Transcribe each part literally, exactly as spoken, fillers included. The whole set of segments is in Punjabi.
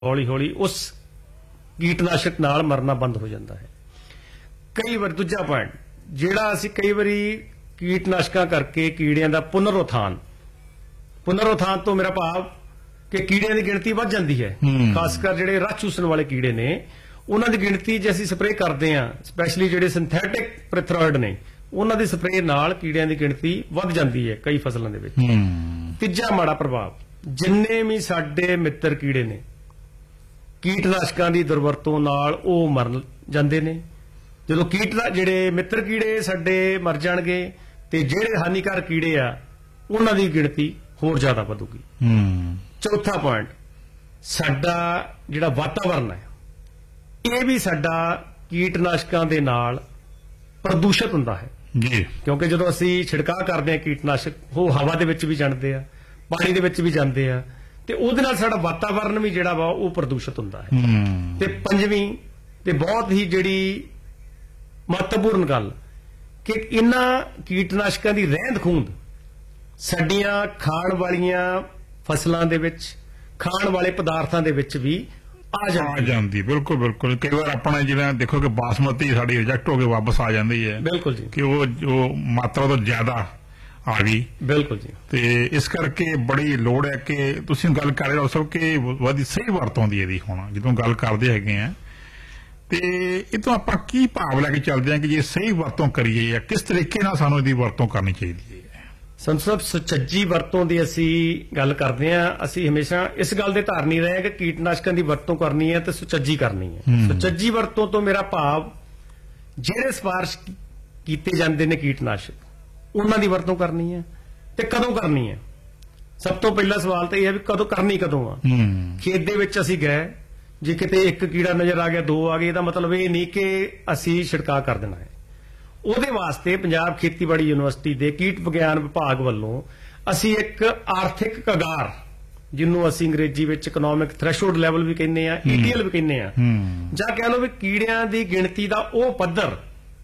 हौली हौली उस कीटनाशक नाल मरना बंद हो जाता है। कई बार दूजा पॉइंट जिहड़ा असीं कई बारी कीटनाशकां करके कीड़ियां दा पुनरुत्थान पुनरुत्थान तो मेरा भाव कि कीड़ियां की गिणती वध जाती है, खासकर जिहड़े रस चूसण वाले कीड़े ने उन्हां दी गिणती जे असीं स्प्रे करते हैं, स्पैशली जिहड़े सिंथैटिक पैराथ्रॉयड ने उन्हां दी स्प्रे नाल कीड़ियां की गिणती वध जाती है कई फसलों के विच। तीजा माड़ा प्रभाव जिन्ने भी साडे मित्र कीड़े ने कीटनाशकां दी दुरवरतों नाल ओह मर जांदे ने। जदों कीटना जिहड़े मित्र कीड़े साडे मर जाणगे ते जिहड़े हानिकारक कीड़े आ उन्हां दी गिणती होर ज़्यादा वधूगी। चौथा पॉइंट साडा जिहड़ा वातावरण है यह भी साडा कीटनाशकां दे नाल प्रदूषित हुंदा है जी, क्योंकि जदों असीं छिड़काव करदे हां कीटनाशक वो हवा दे विच भी जांदे आ, पानी दे विच भी जांदे आ ते उहदे नाल साडा वातावरण भी जिहड़ा वा वो प्रदूषित हुंदा है। ते पंजवीं ते बहुत ही जिहड़ी महत्वपूर्ण गल कि इन्हां कीटनाशकां दी रहंद खूंद साडीआं खाण वालीआं फसलां दे विच खाण वाले पदार्थां दे विच भी आ जाती। बिल्कुल बिल्कुल कई बार अपना जिवें देखो कि बासमती साडी रिजेक्ट हो के वापस आ जाती है। बिल्कुल जी कि वो जो मात्रा तो ज्यादा आ गई। बिल्कुल जी। ते इस करके बड़ी लोड़ है कि तुसीं गल कर रहे हो सब कि वधी सही वरतों दी इहदी होना जदों गल करदे हैगे आ ते इह तों आपां की भाव लैके चलदे हां कि जे सही वरतों करिए या किस तरीके नाल सानूं इहदी वरतों करनी चाहिदी है। संत साहब सुचज्जी वरतों की असी गल करते हैं, असी हमेशा इस गल के धारनी रहे कि कीटनाशकों की वरतों करनी है तो सुचज्जी करनी है। सुचज्जी वरतों तो मेरा भाव जिहड़े सिफारिश कीते जांदे ने कीटनाशक उन्हां दी वरतों करनी है ते कदों करनी है। सब तो पहला सवाल तो यह है भी कदों करनी कदों आ। खेत दे विच असीं गए जे किते एक कीड़ा नजर आ गया दो आ गए इहदा मतलब ये नहीं कि असीं छिड़काव कर देना है। ਉਹਦੇ ਵਾਸਤੇ ਪੰਜਾਬ ਖੇਤੀਬਾੜੀ ਯੂਨੀਵਰਸਿਟੀ ਦੇ ਕੀਟ ਵਿਗਿਆਨ ਵਿਭਾਗ ਵੱਲੋਂ ਅਸੀਂ ਇੱਕ ਆਰਥਿਕ ਕਗਾਰ ਜਿਹਨੂੰ ਅਸੀਂ ਅੰਗਰੇਜ਼ੀ ਵਿੱਚ ਇਕਨੋਮਿਕ ਥ੍ਰੈਸ਼ਹੋਲਡ ਲੈਵਲ ਵੀ ਕਹਿੰਦੇ ਆ, ਈਟੀਐਲ ਵੀ ਕਹਿੰਦੇ ਆ, ਜਾਂ ਕਹਿ ਲਓ ਵੀ ਕੀੜਿਆਂ ਦੀ ਗਿਣਤੀ ਦਾ ਉਹ ਪੱਧਰ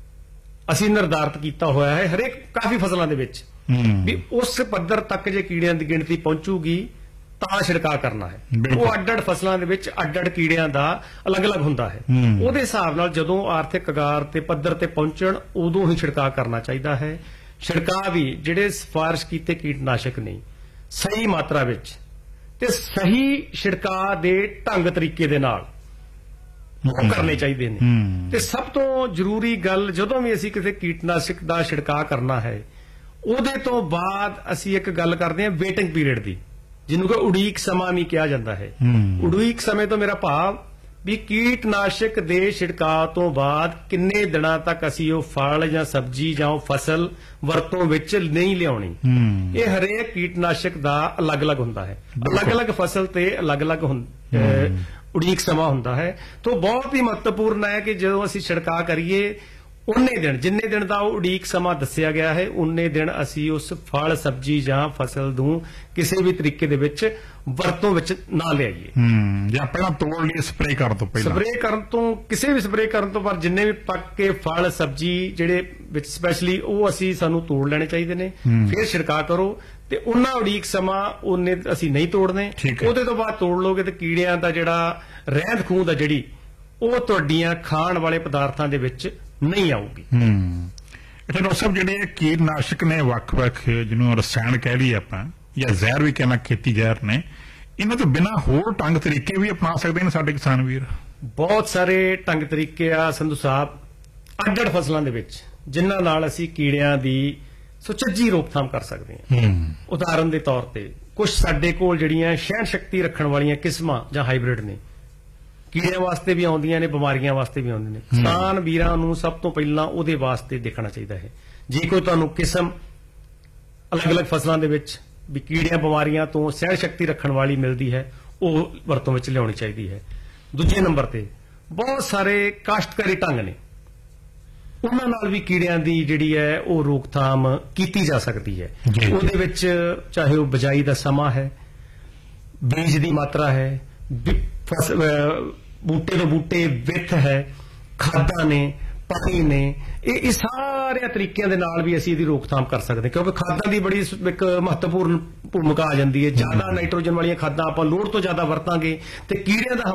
ਅਸੀਂ ਨਿਰਧਾਰਿਤ ਕੀਤਾ ਹੋਇਆ ਹੈ ਹਰੇਕ ਕਾਫੀ ਫਸਲਾਂ ਦੇ ਵਿੱਚ ਵੀ ਉਸ ਪੱਧਰ ਤੱਕ ਜੇ ਕੀੜਿਆਂ ਦੀ ਗਿਣਤੀ ਪਹੁੰਚੂਗੀ ਤਾਂ ਛਿੜਕਾਅ ਕਰਨਾ ਹੈ। ਉਹ ਅੱਡ ਅੱਡ ਫਸਲਾਂ ਦੇ ਵਿੱਚ ਅੱਡ ਅੱਡ ਕੀੜਿਆਂ ਦਾ ਅਲੱਗ-ਅਲੱਗ ਹੁੰਦਾ ਹੈ। ਉਹਦੇ ਹਿਸਾਬ ਨਾਲ ਜਦੋਂ ਆਰਥਿਕ ਕਗਾਰ ਤੇ ਪੱਧਰ ਤੇ ਪਹੁੰਚਣ ਉਦੋਂ ਹੀ ਛਿੜਕਾਅ ਕਰਨਾ ਚਾਹੀਦਾ ਹੈ। ਛਿੜਕਾਅ ਵੀ ਜਿਹੜੇ ਸਿਫਾਰਿਸ਼ ਕੀਤੇ ਕੀਟਨਾਸ਼ਕ ਨੇ ਸਹੀ ਮਾਤਰਾ ਵਿੱਚ ਤੇ ਸਹੀ ਛਿੜਕਾਅ ਦੇ ਢੰਗ ਤਰੀਕੇ ਦੇ ਨਾਲ ਉਹ ਕਰਨੇ ਚਾਹੀਦੇ ਨੇ। ਤੇ ਸਭ ਤੋਂ ਜ਼ਰੂਰੀ ਗੱਲ ਜਦੋਂ ਵੀ ਅਸੀਂ ਕਿਸੇ ਕੀਟਨਾਸ਼ਕ ਦਾ ਛਿੜਕਾਅ ਕਰਨਾ ਹੈ ਉਹਦੇ ਤੋਂ ਬਾਅਦ ਅਸੀਂ ਇੱਕ ਗੱਲ ਕਰਦੇ ਹਾਂ ਵੇਟਿੰਗ ਪੀਰੀਅਡ ਦੀ, ਜਿਹਨੂੰ ਕਿ ਉਡੀਕ ਸਮਾਂ ਵੀ ਕਿਹਾ ਜਾਂਦਾ ਹੈ। ਉਡੀਕ ਸਮੇਂ ਤੋਂ ਮੇਰਾ ਭਾਵ ਵੀ ਕੀਟਨਾਸ਼ਕ ਦੇ ਛਿੜਕਾਅ ਤੋਂ ਬਾਅਦ ਕਿੰਨੇ ਦਿਨਾਂ ਤੱਕ ਅਸੀਂ ਉਹ ਫਲ ਜਾਂ ਸਬਜ਼ੀ ਜਾਂ ਉਹ ਫਸਲ ਵਰਤੋਂ ਵਿੱਚ ਨਹੀਂ ਲਿਆਉਣੀ। ਇਹ ਹਰੇਕ ਕੀਟਨਾਸ਼ਕ ਦਾ ਅਲੱਗ-ਅਲੱਗ ਹੁੰਦਾ ਹੈ, ਅਲੱਗ-ਅਲੱਗ ਫਸਲ ਤੇ ਅਲੱਗ-ਅਲੱਗ ਉਡੀਕ ਸਮਾਂ ਹੁੰਦਾ ਹੈ। ਤਾਂ ਬਹੁਤ ਹੀ ਮਹੱਤਵਪੂਰਨ ਹੈ ਕਿ ਜਦੋਂ ਅਸੀਂ ਛਿੜਕਾਅ ਕਰੀਏ उन्ने दिन जिन्ने दिन का उड़ीक समा दसिया गया है उन्ने दिन असी उस फल सब्जी जां फसल नूं किसी भी तरीके दे विच वरतों विच ना लियाईए जां पहलां तोड़ लिए स्प्रे कर तो पहलां स्प्रे करन तो किसी भी स्प्रे करन तो पर जिन्ने भी पक के फल सब्जी जिहड़े विच स्पैशली वो असी सानूं तोड़ लैणे चाहीदे ने, फिर छिड़काव करो ते उन्ना उड़ीक समा उन्ने असी नहीं तोड़ने। ਉਹਦੇ ਤੋਂ ਬਾਅਦ ਤੋੜ ਲੋਗੇ ਤੇ ਕੀੜਿਆਂ ਦਾ ਜਿਹੜਾ ਰਹਿੰਦ ਖੂੰਹਦ ਆ ਜਿਹੜੀ ਉਹ ਤੁਹਾਡੀਆਂ ਖਾਣ ਵਾਲੇ ਪਦਾਰਥਾਂ ਦੇ ਵਿੱਚ ਨਹੀਂ ਆਊਗੀ। ਅੱਛਾ ਡਾਕਟਰ ਸਾਹਿਬ ਜਿਹੜੇ ਕੀਟਨਾਸ਼ਕ ਨੇ ਵੱਖ-ਵੱਖ ਜਿਹਨੂੰ ਰਸਾਇਣ ਕਹਿ ਲਈਏ ਆਪਾਂ ਜਾਂ ਜ਼ਹਿਰ ਵੀ ਕਹਿਣਾ ਖੇਤੀ ਜ਼ਹਿਰ ਨੇ, ਇਹਨਾਂ ਤੋਂ ਬਿਨਾਂ ਹੋਰ ਢੰਗ ਤਰੀਕੇ ਵੀ ਅਪਣਾ ਸਕਦੇ ਨੇ ਸਾਡੇ ਕਿਸਾਨ ਵੀਰ? ਬਹੁਤ ਸਾਰੇ ਢੰਗ ਤਰੀਕੇ ਆ ਸੰਧੂ ਸਾਹਿਬ ਅੱਡ ਅੱਡ ਫਸਲਾਂ ਦੇ ਵਿੱਚ ਜਿਨ੍ਹਾਂ ਨਾਲ ਅਸੀਂ ਕੀੜਿਆਂ ਦੀ ਸੁਚੱਜੀ ਰੋਕਥਾਮ ਕਰ ਸਕਦੇ ਹਾਂ। ਉਦਾਹਰਨ ਦੇ ਤੌਰ ਤੇ ਕੁਝ ਸਾਡੇ ਕੋਲ ਜਿਹੜੀਆਂ ਸਹਿਣ ਸ਼ਕਤੀ ਰੱਖਣ ਵਾਲੀਆਂ ਕਿਸਮਾਂ ਜਾਂ ਹਾਈਬ੍ਰਿਡ ਨੇ ਕੀੜਿਆਂ ਵਾਸਤੇ ਵੀ ਆਉਂਦੀਆਂ ਨੇ, ਬਿਮਾਰੀਆਂ ਵਾਸਤੇ ਵੀ ਆਉਂਦੀਆਂ ਨੇ। ਕਿਸਾਨ ਵੀਰਾਂ ਨੂੰ ਸਭ ਤੋਂ ਪਹਿਲਾਂ ਉਹਦੇ ਵਾਸਤੇ ਦੇਖਣਾ ਚਾਹੀਦਾ ਹੈ ਜੇ ਕੋਈ ਤੁਹਾਨੂੰ ਕਿਸਮ ਅਲੱਗ-ਅਲੱਗ ਫਸਲਾਂ ਦੇ ਵਿੱਚ ਵੀ ਕੀੜਿਆਂ ਬਿਮਾਰੀਆਂ ਤੋਂ ਸਹਿਣ ਸ਼ਕਤੀ ਰੱਖਣ ਵਾਲੀ ਮਿਲਦੀ ਹੈ ਉਹ ਵਰਤੋਂ ਵਿੱਚ ਲਿਆਉਣੀ ਚਾਹੀਦੀ ਹੈ। ਦੂਜੇ ਨੰਬਰ ਤੇ ਬਹੁਤ ਸਾਰੇ ਕਾਸ਼ਤਕਾਰੀ ਢੰਗ ਨੇ ਉਹਨਾਂ ਨਾਲ ਵੀ ਕੀੜਿਆਂ ਦੀ ਜਿਹੜੀ ਹੈ ਉਹ ਰੋਕਥਾਮ ਕੀਤੀ ਜਾ ਸਕਦੀ ਹੈ। ਉਹਦੇ ਵਿੱਚ ਚਾਹੇ ਉਹ ਬਿਜਾਈ ਦਾ ਸਮਾਂ ਹੈ, ਬੀਜ ਦੀ ਮਾਤਰਾ ਹੈ, बूटे तो बूटे विथ है, खादा ने, पानी ने, ये सारे ਸਾਰਿਆਂ ਤਰੀਕਿਆਂ ਦੇ ਨਾਲ ਵੀ ਅਸੀਂ ਇਹਦੀ ਰੋਕਥਾਮ ਕਰ ਸਕਦੇ, ਕਿਉਂਕਿ ਖਾਦਾਂ ਦੀ ਬੜੀ ਇੱਕ ਮਹੱਤਵਪੂਰਨ ਭੂਮਿਕਾ ਆ ਜਾਂਦੀ ਹੈ। ਜ਼ਿਆਦਾ ਨਾਈਟ੍ਰੋਜਨ ਵਾਲੀਆਂ ਖਾਦਾਂ ਆਪਾਂ ਲੋੜ ਤੋਂ ਜ਼ਿਆਦਾ ਵਰਤਾਂਗੇ ਤੇ ਕੀੜਿਆਂ ਦਾ